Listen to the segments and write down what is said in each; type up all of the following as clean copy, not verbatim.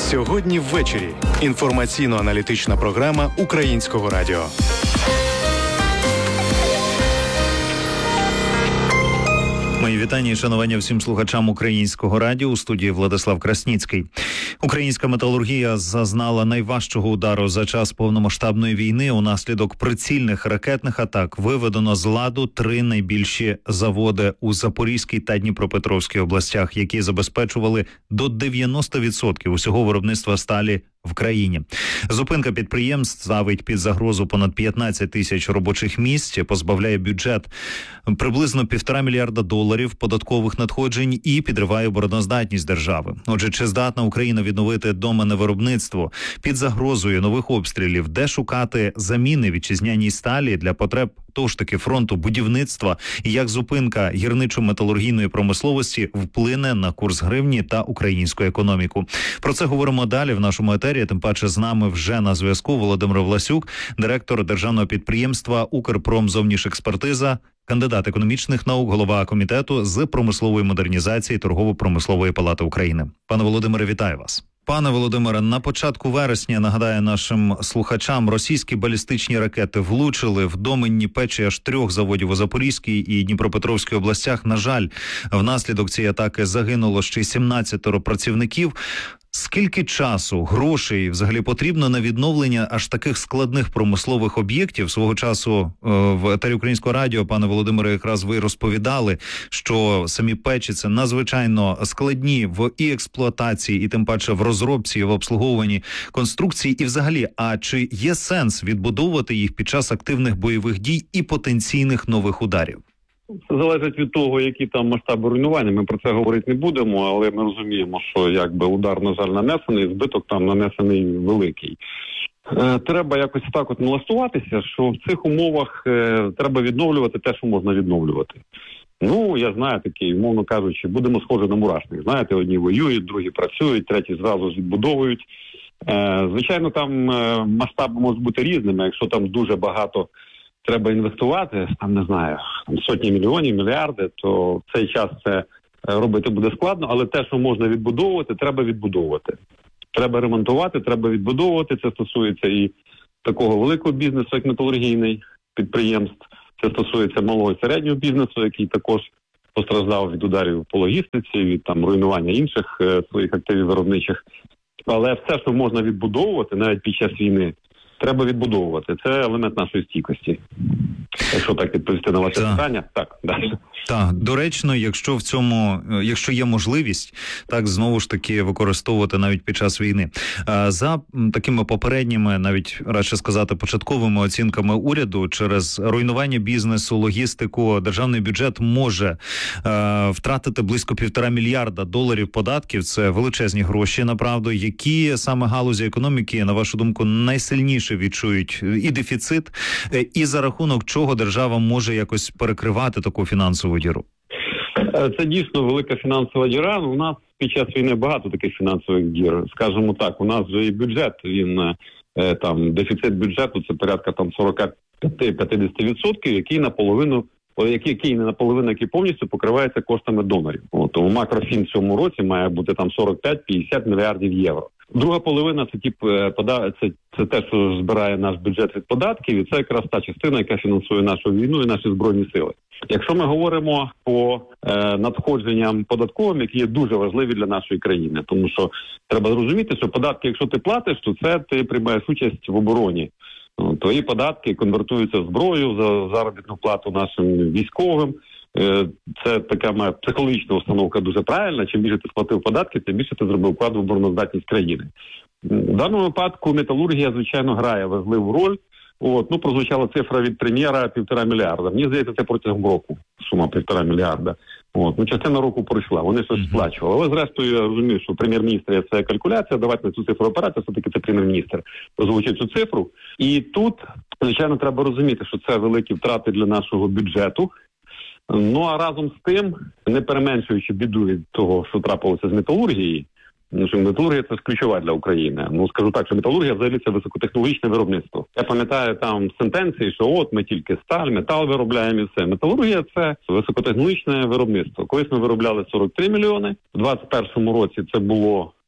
Сьогодні ввечері. Інформаційно-аналітична програма Українського радіо. Мої вітання і шанування всім слухачам Українського радіо. У студії Владислав Красніцький. Українська металургія зазнала найважчого удару за час повномасштабної війни. Унаслідок прицільних ракетних атак виведено з ладу 3 найбільші заводи у Запорізькій та Дніпропетровській областях, які забезпечували до 90% усього виробництва сталі в країні. Зупинка підприємств ставить під загрозу понад 15 тисяч робочих місць, позбавляє бюджет приблизно $1,5 мільярда податкових надходжень і підриває обороноздатність держави. Отже, чи здатна Україна відновити доменне виробництво під загрозою нових обстрілів? Де шукати заміни вітчизняній сталі для потреб того ж таки фронту будівництва? І як зупинка гірничо-металургійної промисловості вплине на курс гривні та українську економіку? Про це говоримо далі в нашому етері. Тим паче з нами вже на зв'язку Володимир Власюк, директор державного підприємства «Укрпромзовнішекспертиза», кандидат економічних наук, голова комітету з промислової модернізації Торгово-промислової палати України. Пане Володимире, вітаю вас. Пане Володимире, на початку вересня, нагадаю нашим слухачам, російські балістичні ракети влучили в доменні печі аж 3 заводів у Запорізькій і Дніпропетровській областях. На жаль, внаслідок цієї атаки загинуло ще й 17 працівників. Скільки часу, грошей взагалі потрібно на відновлення аж таких складних промислових об'єктів? Свого часу в етері Українського радіо, пане Володимире, якраз ви розповідали, що самі печі – це надзвичайно складні в і експлуатації, і тим паче в розробці, і в обслуговуванні конструкцій. І взагалі, а чи є сенс відбудовувати їх під час активних бойових дій і потенційних нових ударів? Це залежить від того, які там масштаби руйнування. Ми про це говорити не будемо, але ми розуміємо, що якби удар, на жаль, нанесений, збиток там нанесений великий. Треба якось так от налаштуватися, що в цих умовах треба відновлювати те, що можна відновлювати. Ну, я знаю такий, умовно кажучи, будемо схожі на мурашник. Знаєте, одні воюють, другі працюють, треті зразу ж відбудовують. Звичайно, там масштаби можуть бути різними, якщо там дуже багато треба інвестувати, там, не знаю, сотні мільйонів, мільярди, то в цей час це робити буде складно, але те, що можна відбудовувати, треба відбудовувати. Треба ремонтувати, треба відбудовувати. Це стосується і такого великого бізнесу, як металургійний підприємств. Це стосується малого і середнього бізнесу, який також постраждав від ударів по логістиці, від там руйнування інших своїх активів виробничих. Але все, що можна відбудовувати, навіть під час війни, треба відбудовувати. Це елемент нашої стійкості. Якщо так відповісти на ваше питання, так, далі. Так, доречно, якщо є можливість, так, знову ж таки, використовувати навіть під час війни. За такими попередніми, навіть, радше сказати, початковими оцінками уряду, через руйнування бізнесу, логістику, державний бюджет може втратити близько $1,5 мільярда податків. Це величезні гроші, направду. Які саме галузі економіки, на вашу думку, найсильніше відчують і дефіцит, і за рахунок чого держава може якось перекривати таку фінансову діру? Це дійсно велика фінансова діра. У нас під час війни багато таких фінансових дір. Скажімо так, у нас вже і бюджет, він там дефіцит бюджету це порядка там 45-50%, який наполовину, який повністю покривається коштами донорів. Тому макрофін в цьому році має бути там 45-50 мільярдів євро. Друга половина це те, що збирає наш бюджет від податків, і це якраз та частина, яка фінансує нашу війну і наші збройні сили. Якщо ми говоримо по надходженням податковим, які є дуже важливі для нашої країни, тому що треба зрозуміти, що податки, якщо ти платиш, то це ти приймаєш участь в обороні. Твої податки конвертуються в зброю, за заробітну плату нашим військовим. Це така моя психологічна установка дуже правильна. Чим більше ти сплатив податки, тим більше ти зробив вклад в обороноздатність країни. В даному випадку металургія, звичайно, грає важливу роль. Прозвучала цифра від прем'єра $1,5 мільярда. Мені здається, це протягом року сума $1,5 мільярда. Частина року пройшла, вони щось сплачували. Але зрештою я розумію, що прем'єр-міністр – це калькуляція, давайте на цю цифру опиратися, все-таки це прем'єр-міністр озвучить цю цифру. І тут, звичайно, треба розуміти, що це великі втрати для нашого бюджету. А разом з тим, не переменшуючи біду від того, що трапилося з металургією, що металургія – це ключова для України. Скажу так, що металургія взагалі – це високотехнологічне виробництво. Я пам'ятаю там сентенції, що ми тільки сталь, метал виробляємо і все. Металургія – це високотехнологічне виробництво. Колись ми виробляли 43 мільйони, в 2021 році це було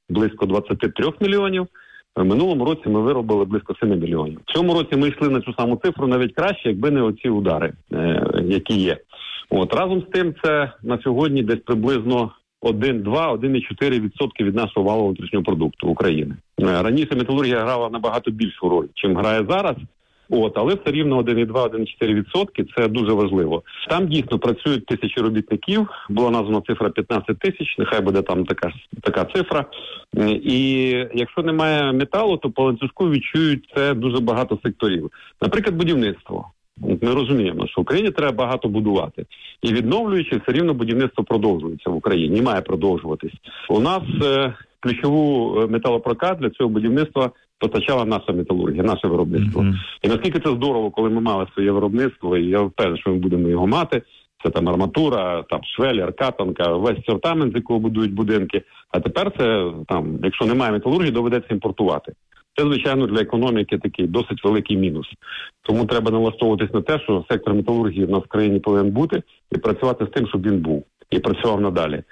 близько 23 мільйонів. В минулому році ми виробили близько 7 мільйонів. В цьому році ми йшли на цю саму цифру навіть краще, якби не оці удари, які є. Разом з тим, це на сьогодні десь приблизно 1,2-1,4% від нашого валового внутрішнього продукту України. Раніше металургія грала набагато більшу роль, чим грає зараз. Але все рівно 1,2-1,4% – це дуже важливо. Там дійсно працюють тисячі робітників, була названа цифра 15 тисяч, нехай буде там така цифра. І якщо немає металу, то по ланцюжку відчують це дуже багато секторів. Наприклад, будівництво. Ми розуміємо, що в Україні треба багато будувати. І відновлюючи, все рівно будівництво продовжується в Україні і має продовжуватись. У нас ключову металопрокат для цього будівництва постачала наша металургія, наше виробництво. І наскільки це здорово, коли ми мали своє виробництво, і я впевнений, що ми будемо його мати. Це там арматура, там швелер, катанка, весь сортамент, з якого будують будинки. А тепер це, якщо немає металургії, доведеться імпортувати. Це, звичайно, для економіки такий досить великий мінус. Тому треба налаштовуватись на те, що сектор металургії в нас в країні повинен бути, і працювати з тим, щоб він був, і працював надалі.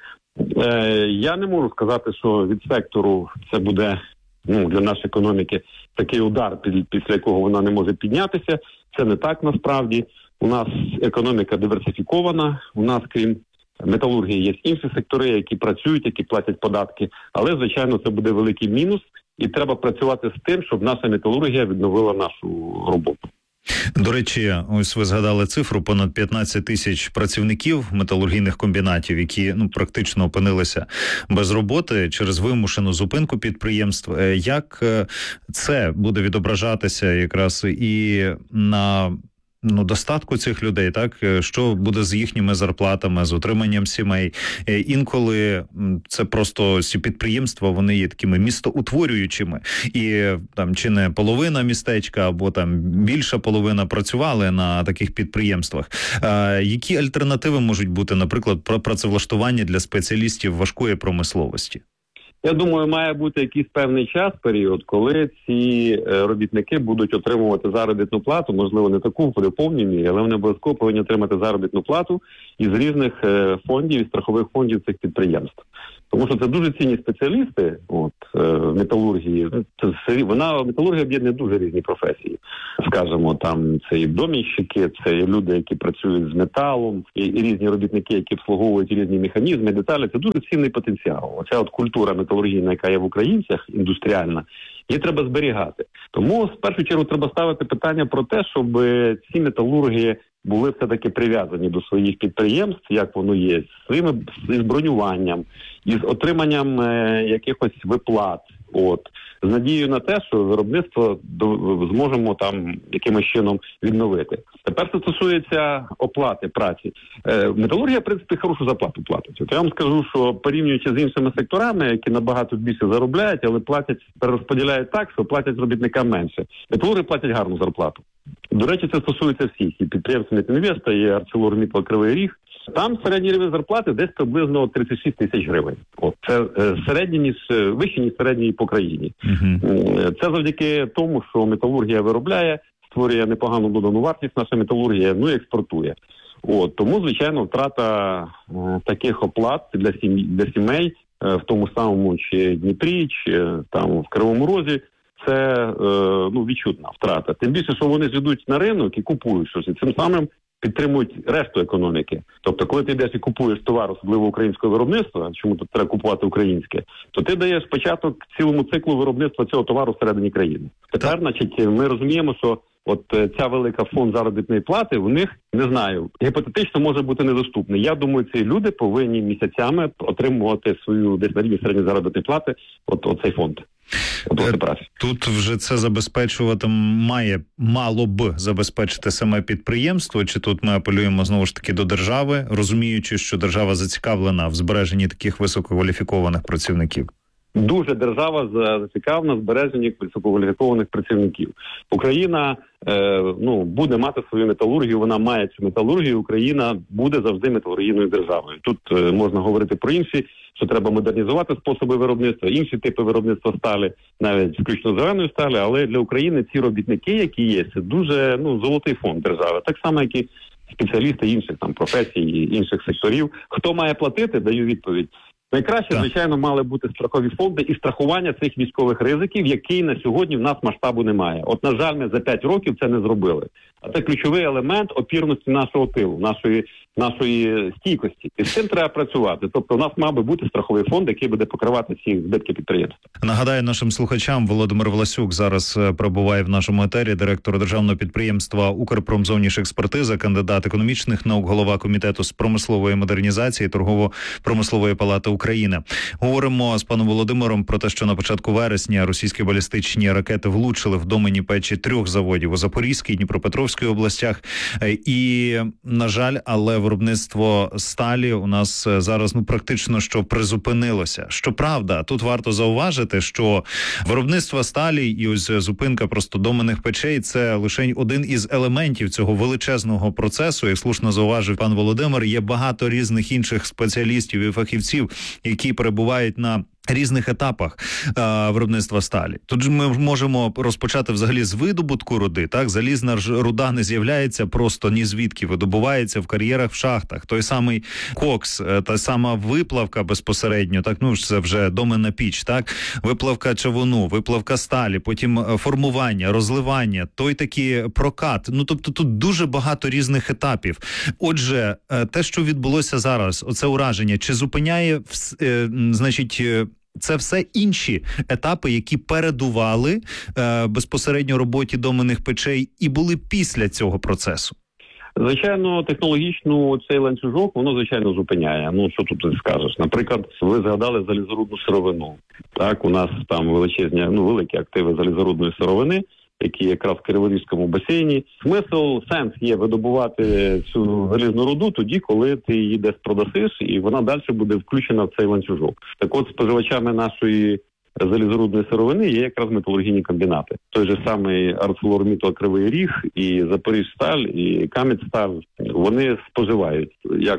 Я не можу сказати, що від сектору це буде для нашої економіки такий удар, після якого вона не може піднятися. Це не так насправді. У нас економіка диверсифікована, у нас, крім металургії, є інші сектори, які працюють, які платять податки. Але, звичайно, це буде великий мінус. І треба працювати з тим, щоб наша металургія відновила нашу роботу. До речі, ось ви згадали цифру, понад 15 тисяч працівників металургійних комбінатів, які практично опинилися без роботи через вимушену зупинку підприємств. Як це буде відображатися якраз і на достатку цих людей, так? Що буде з їхніми зарплатами, з утриманням сімей? Інколи це просто ці підприємства, вони є такими містоутворюючими. І там чи не половина містечка, або там більша половина працювали на таких підприємствах. Які альтернативи можуть бути, наприклад, працевлаштування для спеціалістів важкої промисловості? Я думаю, має бути якийсь певний час, період, коли ці робітники будуть отримувати заробітну плату, можливо, не таку в повній мірі, але вони обов'язково повинні отримати заробітну плату із різних фондів і страхових фондів цих підприємств. Тому що це дуже цінні спеціалісти в металургії. Металургія об'єднує дуже різні професії. Скажімо, там це і доміщики, це і люди, які працюють з металом, і різні робітники, які обслуговують різні механізми, деталі. Це дуже цінний потенціал. Оця культура металургійна, яка є в українцях, індустріальна, її треба зберігати. Тому, в першу чергу, треба ставити питання про те, щоб ці металурги були все-таки прив'язані до своїх підприємств, як воно є, з бронюванням, із отриманням якихось виплат, з надією на те, що виробництво зможемо там якимось чином відновити. Тепер це стосується оплати праці. Металургія, в принципі, хорошу зарплату платить. Я вам скажу, що порівнюючи з іншими секторами, які набагато більше заробляють, але перерозподіляють так, що платять робітникам менше. Металурги платять гарну зарплату. До речі, це стосується всіх. І підприємств Метінвеста, і ArcelorMittal Кривий Ріг. Там середній рівень зарплати десь приблизно 36 тисяч гривень. Це вище, ніж середній по країні. Це завдяки тому, що металургія виробляє, створює непогану додану вартість, наша металургія, і експортує. Тому, звичайно, втрата таких оплат для сімей в тому самому чи Дніпрі, чи там в Кривому Розі, це відчутна втрата. Тим більше, що вони ж йдуть на ринок і купують щось, і цим самим підтримують решту економіки. Тобто, коли ти йдеш і купуєш товар, особливо українського виробництва, чому тут треба купувати українське, то ти даєш початок цілому циклу виробництва цього товару всередині країни. Тепер, ми розуміємо, що ця велика фонд заробітної плати в них, не знаю, гіпотетично може бути недоступний. Я думаю, ці люди повинні місяцями отримувати свою десь на рівні середньої заробітної плати цей фонд. Тут вже це забезпечувати мало б забезпечити саме підприємство, чи тут ми апелюємо знову ж таки до держави, розуміючи, що держава зацікавлена в збереженні таких висококваліфікованих працівників? Дуже держава зацікавлена в збереженні висококваліфікованих працівників. Україна буде мати свою металургію, вона має цю металургію, Україна буде завжди металургійною державою. Тут можна говорити про інші, що треба модернізувати способи виробництва, інші типи виробництва сталі, навіть включно зеленої сталі, але для України ці робітники, які є, це дуже золотий фонд держави. Так само, як і спеціалісти інших професій, інших секторів. Хто має платити, даю відповідь. Найкраще, звичайно, мали бути страхові фонди і страхування цих військових ризиків, які на сьогодні в нас масштабу немає. От, на жаль, ми за 5 років це не зробили. А це ключовий елемент опірності нашого тилу, нашої стійкості. І з цим треба працювати. Тобто у нас мав би бути страховий фонд, який буде покривати ці збитки підприємств. Нагадаю нашим слухачам, Володимир Власюк зараз перебуває в нашому етері, директор державного підприємства «Укрпромзовнішекспертиза», кандидат економічних наук, голова комітету з промислової модернізації Торгово-промислової палати України. Говоримо з паном Володимиром про те, що на початку вересня російські балістичні ракети влучили в домені печі 3 заводів у Запорізькій, Дніпропетровській областях. І, на жаль, але виробництво сталі у нас зараз практично що призупинилося. Щоправда, тут варто зауважити, що виробництво сталі і ось зупинка просто доменних печей – це лише один із елементів цього величезного процесу. Як слушно зауважив пан Володимир, є багато різних інших спеціалістів і фахівців, які перебувають на різних етапах виробництва сталі. Тут же ми можемо розпочати взагалі з видобутку руди. Так, залізна руда не з'являється просто ні звідки, видобувається в кар'єрах, в шахтах. Той самий кокс, та сама виплавка безпосередньо, так, це вже доменна піч, так, виплавка чавуну, виплавка сталі, потім формування, розливання, той такий прокат. Тобто тут дуже багато різних етапів. Отже, те, що відбулося зараз, оце ураження, чи зупиняє, це все інші етапи, які передували безпосередньо роботі доменних печей і були після цього процесу? Звичайно, технологічно цей ланцюжок, воно, звичайно, зупиняє. Що тут ти скажеш? Наприклад, ви згадали залізорудну сировину. Так, у нас там великі активи залізорудної сировини, які якраз в Криворізькому басейні. Сенс є видобувати цю залізну руду тоді, коли ти її десь продасиш, і вона далі буде включена в цей ланцюжок. Так от, споживачами нашої залізорудної сировини є якраз металургійні комбінати. Той же самий ArcelorMittal Кривий Ріг, і Запоріжсталь, і Кам'янсталь, вони споживають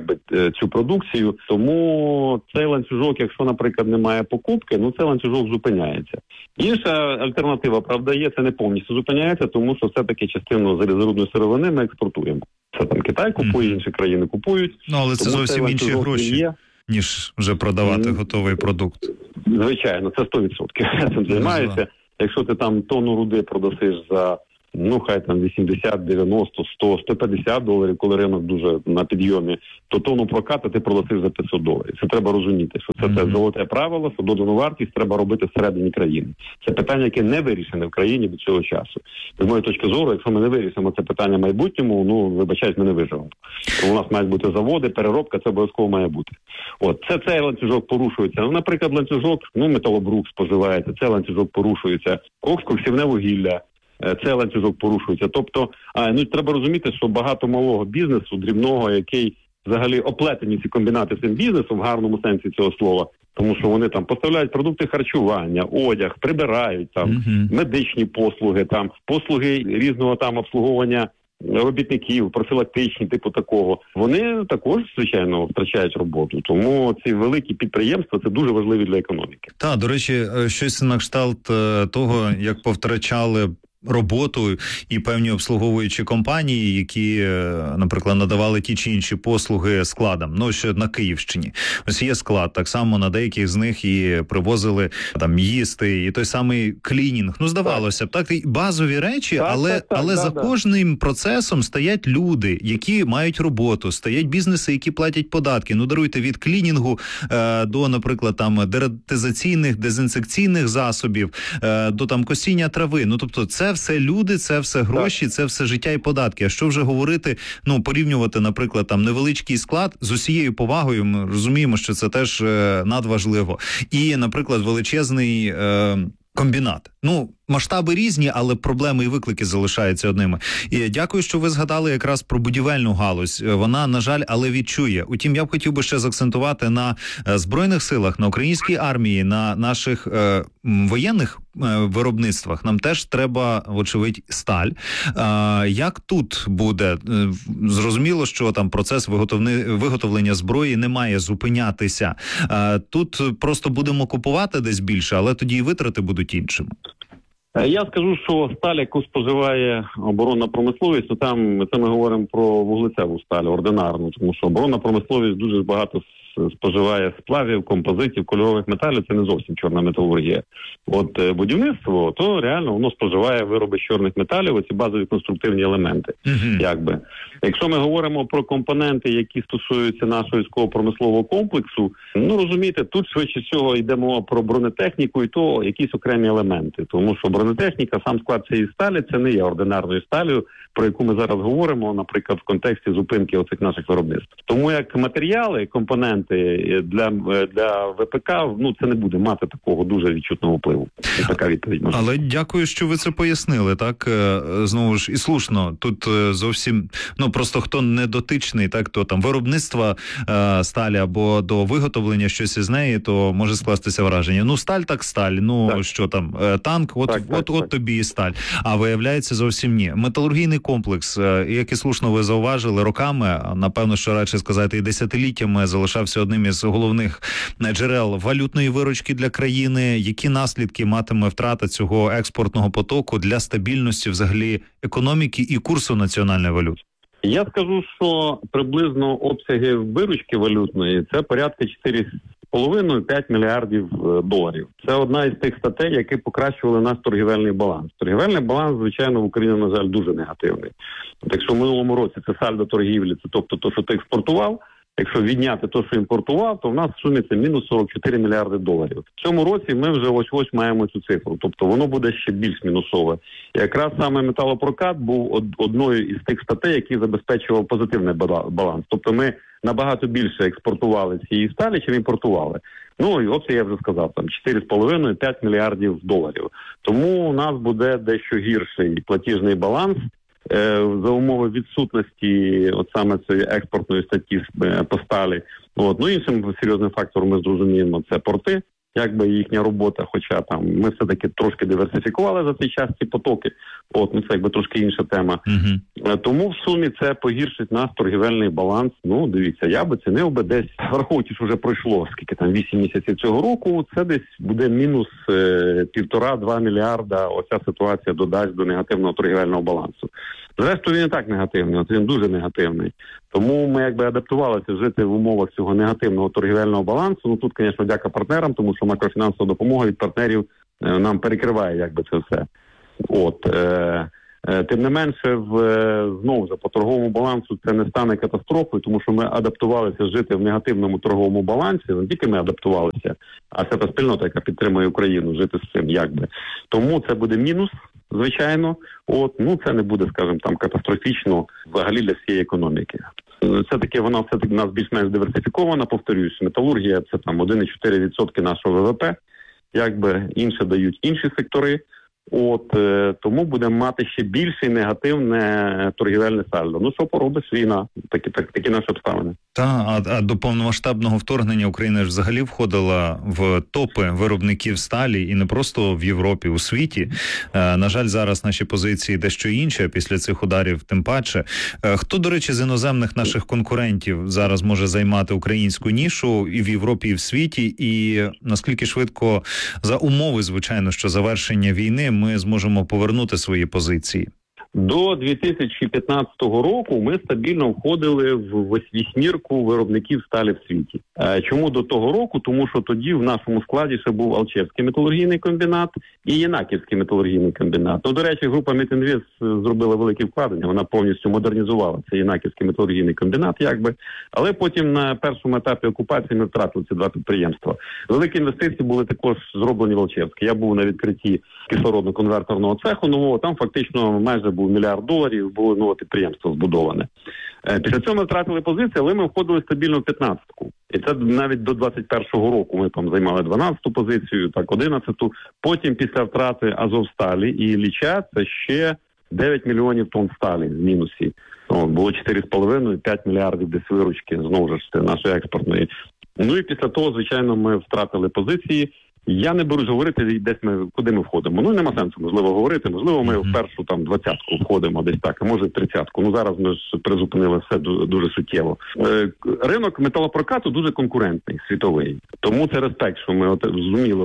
цю продукцію. Тому цей ланцюжок, якщо, наприклад, немає покупки, цей ланцюжок зупиняється. Інша альтернатива, правда, є, це не повністю зупиняється, тому що все-таки частину залізорудної сировини ми експортуємо. Це там Китай купує, інші країни купують. Але це зовсім інші гроші, ніж вже продавати готовий продукт. Звичайно, це 100%. Я цим займаюся. Якщо ти там тонну руди продасиш за, хай там 80, 90, 100, 150 доларів, коли ринок дуже на підйомі, то тонну проката ти продасиш за 500 доларів. Це треба розуміти, що це золоте правило, що додану вартість треба робити всередині країни. Це питання, яке не вирішене в країні від цього часу. З моєї точки зору, якщо ми не вирішимо це питання в майбутньому, вибачаюсь, ми не виживемо. У нас мають бути заводи, переробка, це обов'язково має бути. Цей ланцюжок порушується. Наприклад, ланцюжок, металобрук споживається, цей ланцюжок порушується, коксівне вугілля, цей ланцюжок порушується. Тобто, треба розуміти, що багато малого бізнесу, дрібного, який взагалі оплетені ці комбінати цим бізнесом в гарному сенсі цього слова, тому що вони там поставляють продукти харчування, одяг, прибирають там, медичні послуги, там, послуги різного там обслуговування робітників, профілактичні, типу такого. Вони також, звичайно, втрачають роботу. Тому ці великі підприємства – це дуже важливі для економіки. До речі, щось на кшталт того, як повтрачали роботу і певні обслуговуючі компанії, які, наприклад, надавали ті чи інші послуги складам. Ще на Київщині. Ось є склад, так само на деяких з них і привозили там їсти, і той самий клінінг. Здавалося б, так, базові речі, але за кожним процесом стоять люди, які мають роботу, стоять бізнеси, які платять податки. Даруйте, від клінінгу до, наприклад, там дератизаційних, дезінсекційних засобів, до там косіння трави. Тобто це все люди, це все гроші, це все життя і податки. А що вже говорити, порівнювати, наприклад, там невеличкий склад з усією повагою, ми розуміємо, що це теж надважливо. І, наприклад, величезний комбінат. Масштаби різні, але проблеми і виклики залишаються одними. І дякую, що ви згадали якраз про будівельну галузь. Вона, на жаль, але відчує. Утім, я б хотів би ще заакцентувати на Збройних силах, на українській армії, на наших воєнних виробництвах. Нам теж треба, вочевидь, сталь. Як тут буде? Зрозуміло, що там процес виготовлення зброї не має зупинятися. Тут просто будемо купувати десь більше, але тоді і витрати будуть іншими. Я скажу, що сталь, яку споживає оборонна промисловість, це ми говоримо про вуглецеву сталь, ординарну, тому що оборонна промисловість дуже багато споживає сплавів, композитів, кольорових металів, це не зовсім чорна металургія. От будівництво, то реально воно споживає вироби з чорних металів, оці базові конструктивні елементи. Якби. Якщо ми говоримо про компоненти, які стосуються нашого військово-промислового комплексу, ну розумієте, тут швидше всього йде мова про бронетехніку і то якісь окремі елементи. Тому що бронетехніка, сам склад цієї сталі, це не є ординарною сталью, про яку ми зараз говоримо, наприклад, в контексті зупинки оцих наших виробництв. Тому як матеріали, компоненти для ВПК, ну це не буде мати такого дуже відчутного впливу. Така відповідь. Але дякую, що ви це пояснили, так? Знову ж і слушно, тут зовсім, ну просто хто не дотичний, так, то там виробництва сталі або до виготовлення щось із неї, то може скластися враження. Ну, сталь так сталь, ну так. Що там, танк, от тобі і сталь. А виявляється зовсім ні. Металургійний комплекс, як і слушно ви зауважили, роками, напевно, що радше сказати, і десятиліттями залишався одним із головних джерел валютної виручки для країни. Які наслідки матиме втрата цього експортного потоку для стабільності взагалі економіки і курсу національної валюти? Я скажу, що приблизно обсяги виручки валютної – це порядка 4,5-5 мільярдів доларів. Це одна із тих статей, які покращували наш торгівельний баланс. Торгівельний баланс, звичайно, в Україні, на жаль, дуже негативний. От якщо в минулому році це сальдо торгівлі, це тобто то, що ти експортував, якщо відняти те, що імпортував, то в нас в сумі це мінус 44 мільярди доларів. В цьому році ми вже ось маємо цю цифру, тобто воно буде ще більш мінусове. І якраз саме металопрокат був одною із тих статей, які забезпечував позитивний баланс. Тобто ми набагато більше експортували цієї сталі, чим імпортували. Ну, і обсяг я вже сказав, там 4,5-5 мільярдів доларів. Тому у нас буде дещо гірший платіжний баланс, за умови відсутності от саме цієї експортної статті по сталі. От. Ну, іншим серйозним фактором ми зрозуміємо, це порти, якби їхня робота, хоча там ми все-таки трошки диверсифікували за цей час ці потоки. От, ну це якби трошки інша тема. Тому в сумі це погіршить наш торгівельний баланс. Ну, дивіться, я би цінив би десь, враховуючи, що вже пройшло, скільки там, 8 місяців цього року, це десь буде мінус 1,5-2 мільярда, оця ситуація додасть до негативного торгівельного балансу. Зрештою, він і так негативний, от він дуже негативний. Тому ми якби адаптувалися жити в умовах цього негативного торгівельного балансу. Ну тут, звісно, дяка партнерам, тому що макрофінансова допомога від партнерів нам перекриває якби це все. От. Тим не менше, знову ж, по торговому балансу це не стане катастрофою, тому що ми адаптувалися жити в негативному торговому балансі. Не тільки ми адаптувалися, а це та спільнота, яка підтримує Україну, жити з цим якби. Тому це буде мінус, звичайно. От, ну це не буде, скажімо, там катастрофічно взагалі для всієї економіки. Все-таки вона все-таки у нас більш-менш диверсифікована, повторююсь, металургія це там 1,4% нашого ВВП, якби інше дають інші сектори. От, тому будемо мати ще більше негативне торгівельне сальдо. Ну, що поробиш, війна, такі наші обставини. А до повномасштабного вторгнення Україна ж взагалі входила в топи виробників сталі, і не просто в Європі, у світі. На жаль, зараз наші позиції дещо інші, а після цих ударів тим паче. Хто, до речі, з іноземних наших конкурентів зараз може займати українську нішу і в Європі, і в світі? І наскільки швидко, за умови, звичайно, що завершення війни, ми зможемо повернути свої позиції? До 2015 року ми стабільно входили в вісьмірку виробників сталі в світі. Чому до того року? Тому що тоді в нашому складі ще був Алчевський металургійний комбінат і Єнаківський металургійний комбінат. Ну, до речі, група Метінвест зробила велике вкладення, вона повністю модернізувала цей Єнаківський металургійний комбінат, якби. Але потім на першому етапі окупації ми втратили ці два підприємства. Великі інвестиції були також зроблені в Алчевській. Я був на відкритті кислородно-конверторного цеху нового, там фактично майже був $1 мільярд, було нове підприємство збудоване. Після цього ми втратили позиції, але ми входили стабільно в 15-ку. І це навіть до 21-го року ми там займали 12-ту позицію, так 11-ту. Потім після втрати Азовсталі і Ілліча це ще 9 мільйонів тонн сталі в мінусі. Було 4,5-5 мільярдів десь виручки, знову ж нашої експортної. Ну і після того, звичайно, ми втратили позиції. Я не берусь говорити, десь куди ми входимо. Ну, нема сенсу, можливо, говорити. Можливо, ми в першу там 20-ку входимо десь так, а може 30-ку. Ну, зараз ми ж призупинили все дуже суттєво. Ринок металопрокату дуже конкурентний, світовий. Тому це респект, що ми зуміли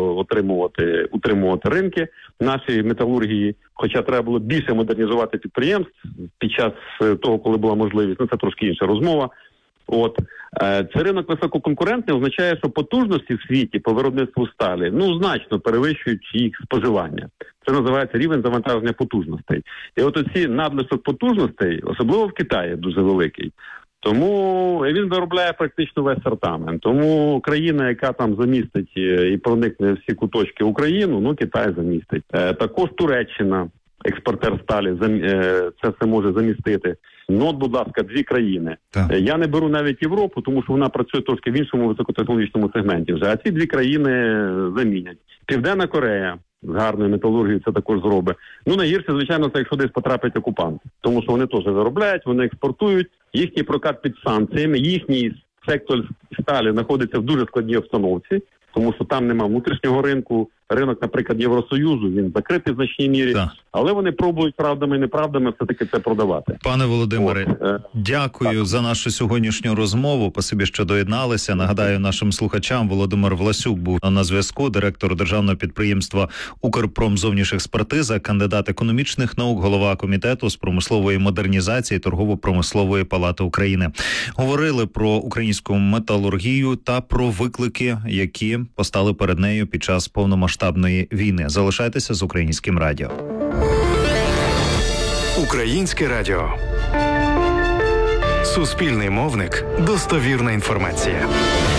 утримувати ринки нашої металургії. Хоча треба було більше модернізувати підприємств під час того, коли була можливість. Ну, це трошки інша розмова. Це ринок висококонкурентний, означає, що потужності в світі по виробництву сталі значно перевищують їх споживання. Це називається рівень завантаження потужностей. І от оці надлишок потужностей, особливо в Китаї, дуже великий. Тому він виробляє практично весь сортамент. Тому країна, яка там замістить і проникне в всі куточки Україну, Китай замістить. Також Туреччина, експортер сталі, це все може замістити. Будь ласка, 2 країни. Так. Я не беру навіть Європу, тому що вона працює трошки в іншому високотехнологічному сегменті вже. А ці 2 країни замінять. Південна Корея з гарною металургією це також зробить. Найгірше, звичайно, це якщо десь потрапить окупант. Тому що вони теж виробляють, вони експортують. Їхній прокат під санкціями, їхній сектор сталі знаходиться в дуже складній обстановці, тому що там нема внутрішнього ринку. Ринок, наприклад, Євросоюзу, він закритий в значній мірі, так. Але вони пробують правдами і неправдами все-таки це продавати. Пане Володимире, дякую за нашу сьогоднішню розмову. Спасибі, що доєдналися. Нагадаю нашим слухачам, Володимир Власюк був на зв'язку, директор державного підприємства «Укрпромзовнішекспертиза», кандидат економічних наук, голова комітету з промислової модернізації Торгово-промислової палати України. Говорили про українську металургію та про виклики, які постали перед нею під час повномасштабної війни. Залишайтеся з Українським радіо. Українське радіо. Суспільний мовник. Достовірна інформація.